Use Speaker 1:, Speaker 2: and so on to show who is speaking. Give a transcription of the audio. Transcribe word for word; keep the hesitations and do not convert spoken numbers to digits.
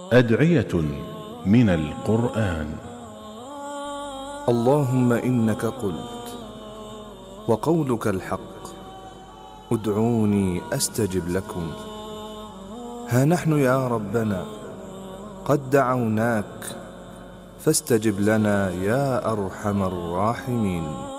Speaker 1: أدعية من القرآن.
Speaker 2: اللهم إنك قلت وقولك الحق، ادعوني أستجب لكم. ها نحن يا ربنا قد دعوناك فاستجب لنا يا أرحم الراحمين.